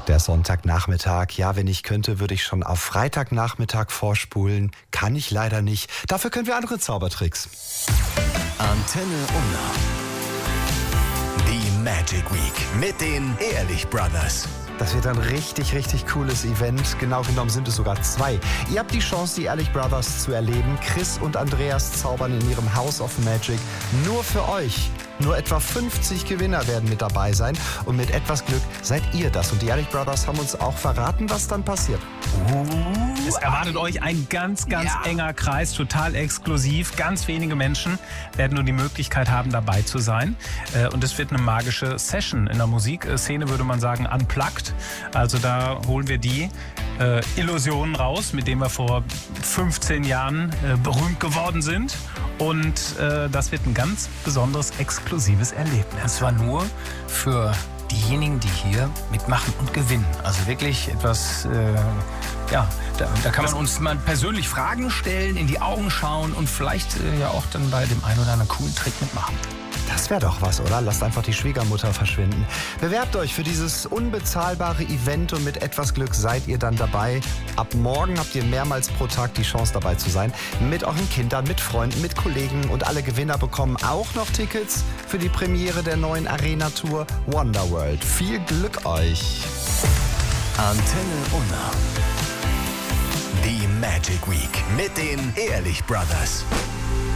Der Sonntagnachmittag, ja, wenn ich könnte, würde ich schon auf Freitagnachmittag vorspulen. Kann ich leider nicht. Dafür können wir andere Zaubertricks. Antenne Unna. Die Magic Week mit den Ehrlich Brothers. Das wird ein richtig, richtig cooles Event. Genau genommen sind es sogar 2. Ihr habt die Chance, die Ehrlich Brothers zu erleben. Chris und Andreas zaubern in ihrem House of Magic nur für euch. Nur etwa 50 Gewinner werden mit dabei sein. Und mit etwas Glück seid ihr das. Und die Ehrlich Brothers haben uns auch verraten, was dann passiert. Es erwartet euch ein ganz enger Kreis, total exklusiv. Ganz wenige Menschen werden nur die Möglichkeit haben, dabei zu sein. Und es wird eine magische Session. In der Musikszene würde man sagen unplugged. Also da holen wir die Illusionen raus, mit denen wir vor 15 Jahren berühmt geworden sind. Und das wird ein ganz besonderes, exklusives Erlebnis. Und zwar nur für diejenigen, die hier mitmachen und gewinnen. Also wirklich etwas, da kann man uns mal persönlich Fragen stellen, in die Augen schauen und vielleicht ja auch dann bei dem einen oder anderen coolen Trick mitmachen. Das wäre doch was, oder? Lasst einfach die Schwiegermutter verschwinden. Bewerbt euch für dieses unbezahlbare Event und mit etwas Glück seid ihr dann dabei. Ab morgen habt ihr mehrmals pro Tag die Chance dabei zu sein. Mit euren Kindern, mit Freunden, mit Kollegen und alle Gewinner bekommen auch noch Tickets für die Premiere der neuen Arena-Tour Wonderworld. Viel Glück euch! Antenne Unna. Die Magic Week mit den Ehrlich Brothers.